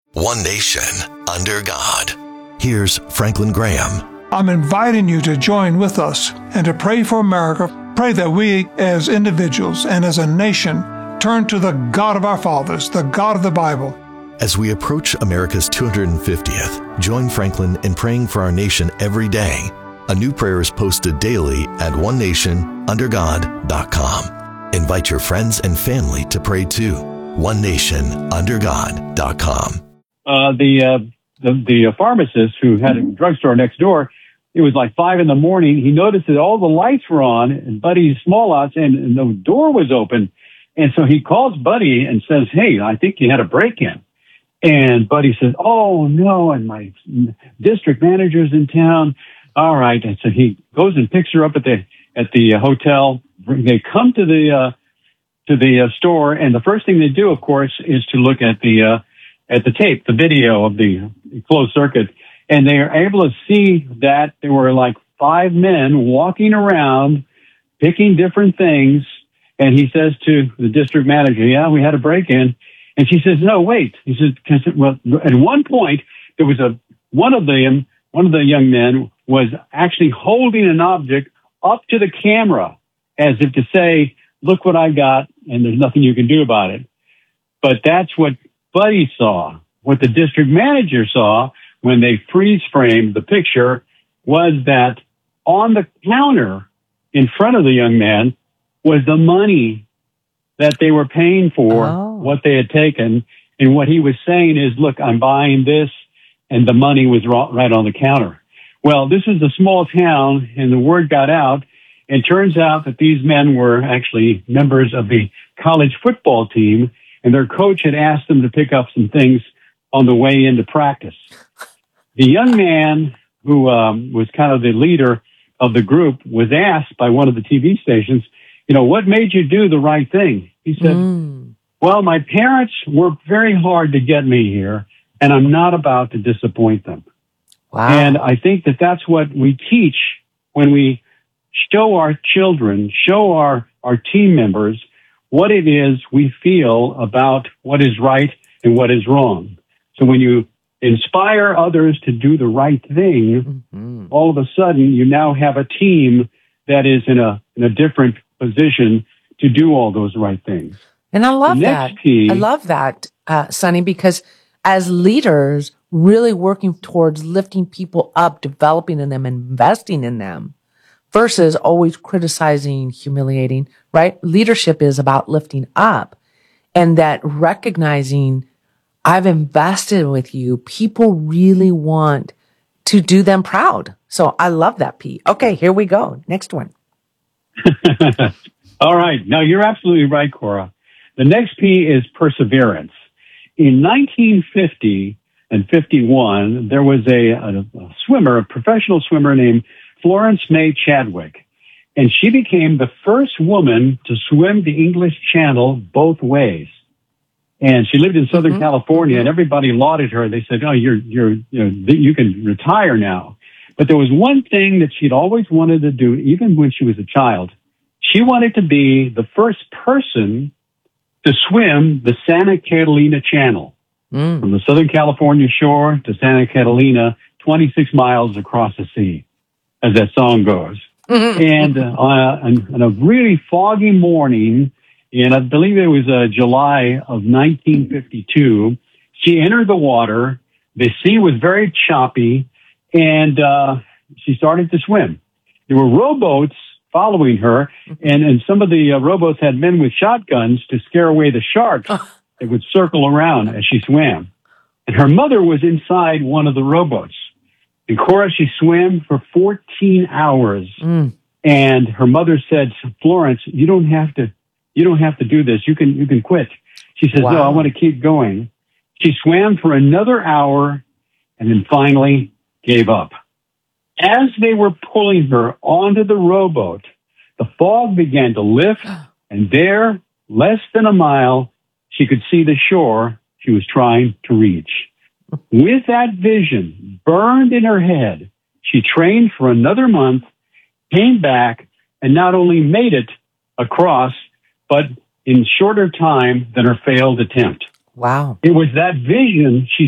One nation under God. Here's Franklin Graham. I'm inviting you to join with us and to pray for America. Pray that we as individuals and as a nation turn to the God of our fathers, the God of the Bible. As we approach America's 250th, join Franklin in praying for our nation every day. A new prayer is posted daily at onenationundergod.com. Invite your friends and family to pray too. onenationundergod.com. The pharmacist who had a drugstore next door, it was like 5 a.m. He noticed that all the lights were on and Buddy's Small-Lots and the door was open. And so he calls Buddy and says, "Hey, I think you had a break-in." And Buddy says, "Oh, no, and my district manager's in town." All right. And so he goes and picks her up at the hotel. They come to the store, and the first thing they do, of course, is to look at the tape, the video of the closed circuit. And they are able to see that there were like 5 men walking around, picking different things. And he says to the district manager, "Yeah, we had a break-in." And she says, "No, wait." He says, "Well, at one point, there was one of the young men was actually holding an object up to the camera as if to say, 'Look what I got, and there's nothing you can do about it.'" But that's what Buddy saw. What the district manager saw when they freeze-framed the picture was that on the counter in front of the young man was the money that they were paying for what they had taken. And what he was saying is, "Look, I'm buying this," and the money was right on the counter. Well, this is a small town, and the word got out. And turns out that these men were actually members of the college football team, and their coach had asked them to pick up some things on the way into practice. The young man who was kind of the leader of the group was asked by one of the TV stations, "What made you do the right thing?" He said, "Well, my parents worked very hard to get me here, and I'm not about to disappoint them." Wow. And I think that that's what we teach when we show our children, show our team members what it is we feel about what is right and what is wrong. So when you inspire others to do the right thing, all of a sudden you now have a team that is in a different position to do all those right things. And I love that. I love that, Sonny, because as leaders, really working towards lifting people up, developing in them, investing in them, versus always criticizing, humiliating, right? Leadership is about lifting up, and that recognizing I've invested with you. People really want to do them proud. So I love that, Pete. Okay, here we go. Next one. All right. Now, you're absolutely right, Cora. The next P is perseverance. In 1950 and 51, there was a professional swimmer named Florence May Chadwick, and she became the first woman to swim the English Channel both ways. And she lived in Southern California, and everybody lauded her. They said, "Oh, you can retire now." But there was one thing that she'd always wanted to do, even when she was a child. She wanted to be the first person to swim the Santa Catalina Channel from the Southern California shore to Santa Catalina, 26 miles across the sea, as that song goes. And on a really foggy morning, and I believe it was July of 1952, she entered the water. The sea was very choppy, and she started to swim. There were rowboats following her, and some of the rowboats had men with shotguns to scare away the sharks that would circle around as she swam. And her mother was inside one of the rowboats. And Cora, she swam for 14 hours. And her mother said, "Florence, you don't have to do this. You can quit." She says, "No, I want to keep going." She swam for another hour and then finally gave up. As they were pulling her onto the rowboat, the fog began to lift, and there, less than a mile, she could see the shore she was trying to reach. With that vision burned in her head, she trained for another month, came back, and not only made it across, but in shorter time than her failed attempt. Wow. It was that vision she